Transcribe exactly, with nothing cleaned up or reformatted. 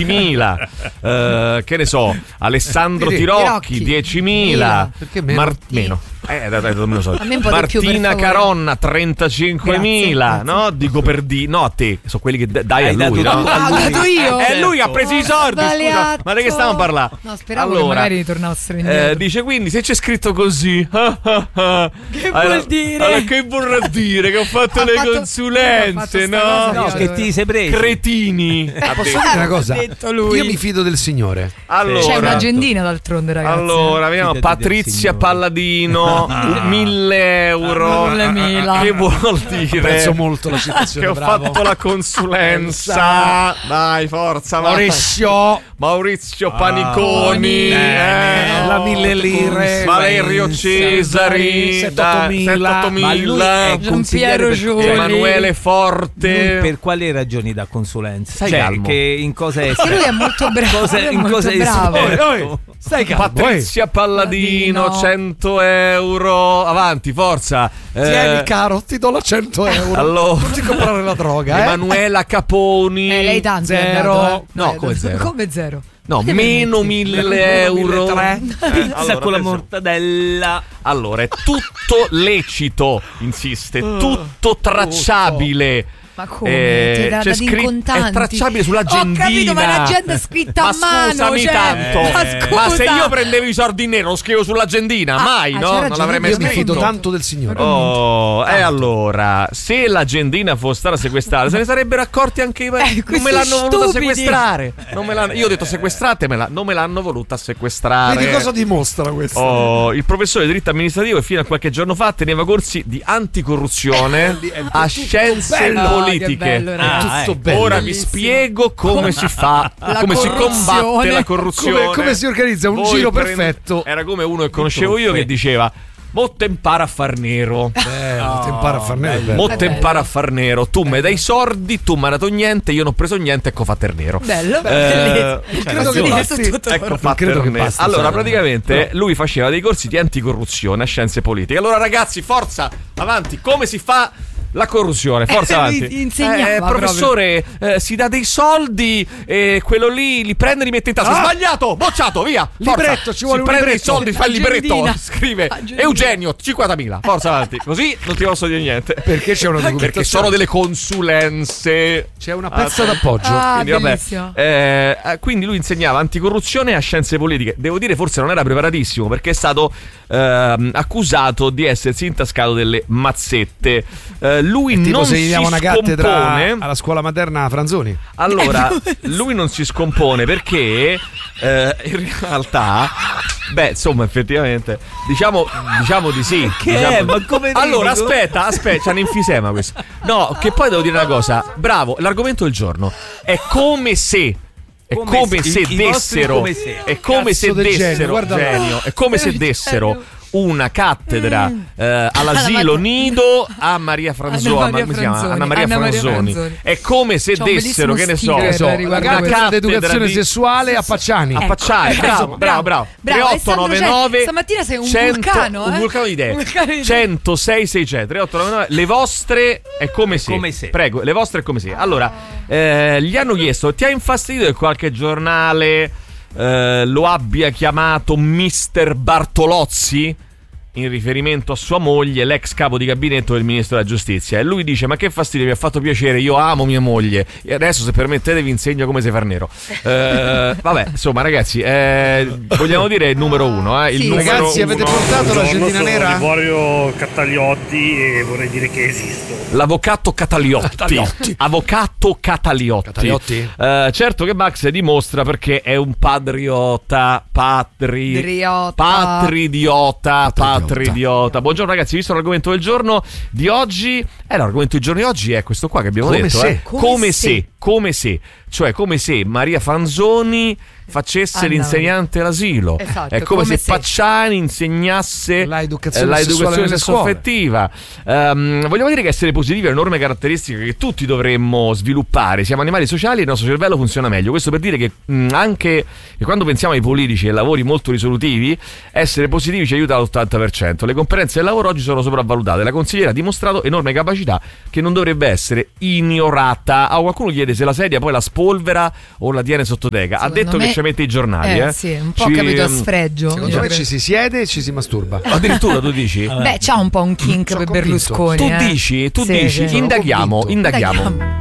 ventimila, uh, che ne so, Alessandro Tirocchi diecimila, perché meno? Mar- meno. Eh, dai, dai, dai, so. Martina Caronna trentacinquemila, no? Dico per di no a te, sono quelli che d- dai a lui, no? Ah, ho dato io. E eh, lui ha preso i soldi, scusa. Ma di che stiamo a parlare? No, speravo allora, che magari ritornassero indietro. Eh, dice quindi se c'è scritto così, che allora, vuol dire? Allora, che vorrà dire che ho fatto ha le fatto, consulenze, no? No, che ti sei preso. Cretini. Eh, posso dire una cosa? Lui. Io mi fido del Signore. Allora, c'è un'agendina d'altronde, ragazzi. Allora, vediamo Patrizia Palladino, mille euro. Che vuol dire? Apprezzo molto la citazione. Che ho bravo. fatto la consulenza. Dai, forza, Maurizio. Maurizio Paniconi, eh, eh, la mille lire. Valerio Cesari, settantomila. Giampiero Giuli, Emanuele Forte. Lui per quali ragioni dà consulenza? Stai cioè, calmo. Che in cosa è? Perché lui è molto bravo. Cosa, lui è in molto cosa è bravo. esperto? Stai calmo. Patrizia Palladino, Palladino. cento euro. Avanti, forza. Eh, Tieni caro, ti do la cento euro. Allora, non ti comprare la droga, eh? Emanuela Caponi. Eh, lei tanto è Zero. andato, eh. No, Eh, come zero? Come zero? No, Che meno metti? mille euro. tre. Pizza allora, con la adesso- mortadella. Allora, è tutto lecito, insiste, tutto tracciabile. Ma come? Eh, Ti dà c'è da scritto- incontanti. è tracciabile sull'agendina. Ho capito, ma l'agenda è scritta Ma a mano. scusami cioè, tanto. Ma, Eh, scusa. ma se io prendevo i soldi in nero lo scrivo sull'agendina, Ah, mai, ah, no? c'hai Non ragione, l'avrei mai Io mi scritto. fido tanto del Signore. Oh, e allora, se l'agendina fosse stata sequestrata, se ne sarebbero accorti anche i Eh, non me questi l'hanno voluta stupidi. sequestrare. Non me l'hanno- io ho detto sequestratemela, non me l'hanno voluta sequestrare. Vedi cosa dimostra questo? Oh, il professore di diritto amministrativo e fino a qualche giorno fa teneva corsi di anticorruzione a scienze bello. politiche. Che bello, ragazzi. Ah, Tutto eh. bello. Ora vi Bellissimo. spiego come si fa, La come si corruzione. combatte la corruzione. Come- come si organizza un Voi giro prend- perfetto. Era come uno che conoscevo io che diceva: Motte impara a far nero. Bello, ti impara a far nero. bello. Motte bello. impara a far nero. Tu mi dai i soldi, tu mi hai dato niente, io non ho preso niente, ecco fatto il nero. Bello, Eh, bellissimo. credo che Sì, basti. tutto Ecco torno. fatto credo il che nero. basti, Allora, sai. praticamente lui faceva dei corsi di anticorruzione a scienze politiche. Allora, ragazzi, forza, avanti, come si fa? La corruzione, forza Eh, avanti. insegnava Eh, professore, eh, si dà dei soldi e quello lì li prende e li mette in tasca. Ah! Sbagliato, bocciato, via. Forza. Libretto, ci vuole si un prende libretto. i soldi, fa il libretto, Agendina. scrive Agendina. Eugenio, cinquantamila. Forza avanti. Così non ti posso dire niente. Perché c'è una Perché documentazione. sono delle consulenze. C'è una pezza d'appoggio. Ah, Quindi, vabbè, bellissimo. eh, eh, quindi lui insegnava anticorruzione a scienze politiche. Devo dire, forse non era preparatissimo perché è stato ehm, accusato di essersi intascato delle mazzette. Eh, lui Tipo non se gli si diamo una cattedra scompone. alla scuola materna Franzoni. Allora, lui non si scompone perché eh, in realtà, beh, insomma, effettivamente, diciamo, diciamo di sì. Che diciamo- è? Ma come Allora, dico? aspetta, aspetta, c'è un enfisema questo. No, che poi devo dire una cosa. Bravo, l'argomento del giorno è come se. È Come come se- se i- i vostri dessero, come se. è come Cazzo se del genio, dessero, guarda là. genio, è come se dessero una cattedra eh, all'asilo Alla mat- Nido a Maria Franzoni, Anna Maria come si chiama? Franzoni. Anna Maria Anna Maria Franzoni. Franzoni. È come se C'è un dessero, che ne so, bellissimo sticker So, riguardo la una cattedra cattedra d'educazione di- sessuale a Pacciani. a Ecco, Pacciani, ecco, bravo, bravo, bravo. bravo. Alessandro, trentotto novantanove cioè, stamattina sei un cento vulcano, eh? un vulcano di idee. Un vulcano di idee. centosei seicento trentotto novantanove le vostre è come se. come se. Prego, le vostre è come se. Allora, eh, gli hanno chiesto: ti ha infastidito che qualche giornale eh, lo abbia chiamato mister Bartolozzi? In riferimento a sua moglie, l'ex capo di gabinetto del ministro della giustizia. E lui dice: ma che fastidio, mi ha fatto piacere, io amo mia moglie e adesso, se permettete, vi insegno come si fa nero. Eh, vabbè, insomma, ragazzi, eh, vogliamo dire il numero uno, eh, il Sì. numero Ragazzi, uno. avete portato la gendina sono nera? Liborio Cattagliotti e vorrei dire che esisto. L'avvocato Cataliotti. Cataliotti. Avvocato Cataliotti. Cataliotti? Eh, certo che Max dimostra perché è un patriota. Patri. Driota. Patridiota. Patridiota. Patridiota. Buongiorno ragazzi, visto l'argomento del giorno di oggi? Eh, l'argomento del giorno di oggi è questo qua che abbiamo Come detto. se. eh. Come Come se. se. Come se. Cioè, come se Maria Franzoni facesse Anna. l'insegnante all'asilo. Esatto, È come, come se se. Pacciani insegnasse La educazione la sessuale educazione nelle sessuaffettiva. Ehm, vogliamo dire che essere positivi è un'enorme caratteristica che tutti dovremmo sviluppare. Siamo animali sociali e il nostro cervello funziona meglio. Questo per dire che mh, anche che quando pensiamo ai politici e ai lavori molto risolutivi, essere positivi ci aiuta all'ottanta per cento. Le competenze del lavoro oggi sono sopravvalutate. La consigliera ha dimostrato enorme capacità che non dovrebbe essere ignorata. Ah, qualcuno chiede se la sedia poi la sposa polvera o la tiene sottoteca. Ha Secondo detto me- che ci mette i giornali. Eh, Eh, sì, un po' Ci- capito a sfregio. Secondo Io me credo. ci si siede e ci si masturba. Addirittura tu dici? Beh, c'ha un po' un kink Sono per convinto. Berlusconi. Tu eh. dici, tu Sì, dici, sì. indaghiamo, convinto. indaghiamo. Indaghiamo.